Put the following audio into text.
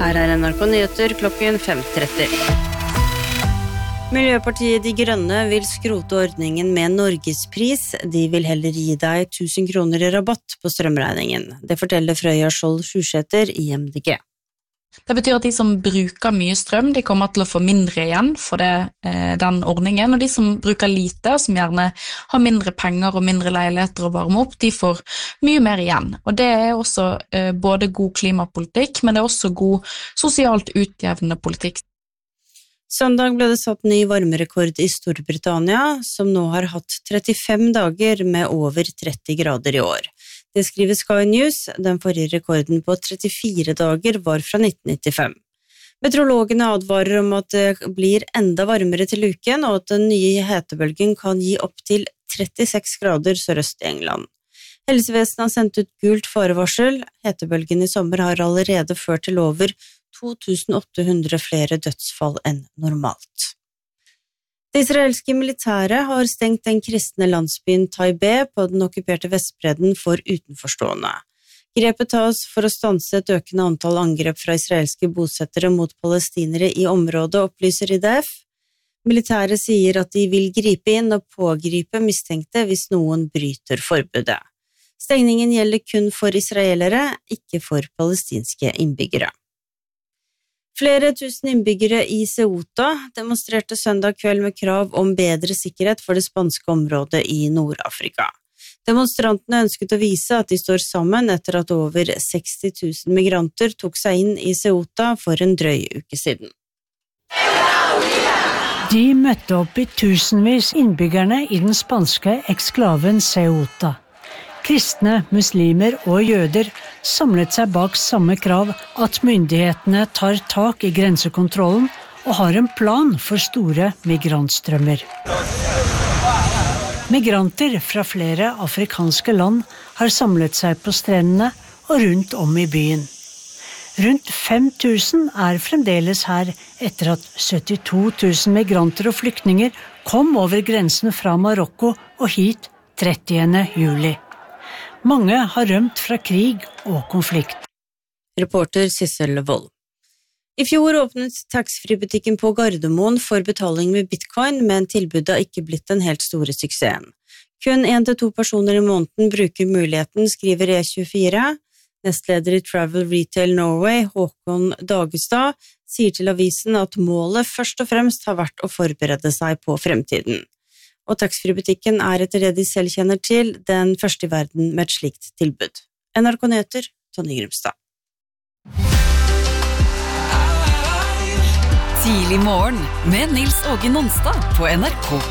Her NRK Nyheter klokken 5:30. Miljøpartiet De Grønne vil skrote ordningen med Norgespris. De vil heller gi deg 1000 kroner i rabatt på strømregningen. Det forteller Frøya Skjold Sjusæter i MDG. Det betyr at de som bruker mye strøm, de kommer til å få mindre igjen for den ordningen, og de som bruker lite, og som gjerne har mindre penger og mindre leiligheter å varme opp, de får mye mer igjen. Og det er også både god klimapolitikk, men det er også god sosialt utjevnende politikk. Søndag ble det satt ny varmerekord i Storbritannia, som nå har hatt 35 dager med over 30 grader i år. Det skriver Sky News. Den forrige rekorden på 34 dager var fra 1995. Meteorologene advarer om at det blir enda varmere til uken, og at den nye hetebølgen kan gi opp til 36 grader sørøst i England. Helsevesenet har sendt ut gult farevarsel. Hetebølgen i sommer har allerede ført til over 2800 flere dødsfall enn normalt. Det israelske militæret har stengt den kristne landsbyen Taibeh på den okkuperte Vestbredden for utenforstående. Grepet tas for å stanse et økende antall angrep fra israelske bosettere mot palestinere i området, opplyser IDF. Militæret sier at de vil gripe inn og pågripe mistenkte hvis noen bryter forbudet. Stengningen gjelder kun for israelere, ikke for palestinske innbyggere. Flere tusen innbyggere i Ceuta demonstrerte søndag kveld med krav om bedre sikkerhet for det spanske området i Nord-Afrika. Demonstrantene ønsket å vise at de står sammen etter at over 60 000 migranter tok seg inn i Ceuta for en drøy uke siden. De møtte opp i tusenvis innbyggerne i den spanske eksklaven Ceuta. Kristne, muslimer og jøder samlet seg bak samme krav at myndighetene tar tak i grensekontrollen og har en plan for store migrantstrømmer. Migranter fra flere afrikanske land har samlet seg på strendene og rundt om i byen. Rundt 5000 er fremdeles her etter at 72 000 migranter og flyktninger kom over grensen fra Marokko og hit 30. juli. Mange har rømt fra krig og konflikt. Reporter Sissel Wold. I fjor åpnet taxfree-butikken på Gardermoen for betaling med bitcoin, men tilbudet har ikke blitt den helt store suksessen. Kun 1-2 personer i måneden bruker muligheten, skriver E24. Nestleder i Travel Retail Norway, Håkon Dagestad, sier til avisen at målet først og fremst har vært å forberede seg på fremtiden. Og taxfree-butikken er etter det de selv kjenner til, den første i verden med et slikt tilbud. NRK Nyheter, Tonje Grimstad. Tidlig morgen med Nils Åge Nonstad på NRK